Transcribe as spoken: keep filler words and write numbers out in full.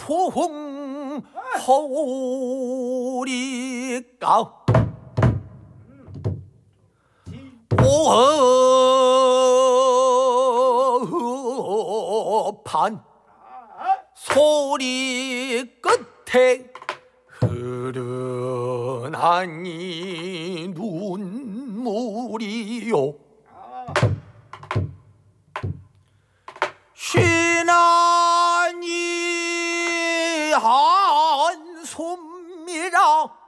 송하오리까 오판 소리 끝에 흐르나니 눈물이요 쉬나니 한숨이라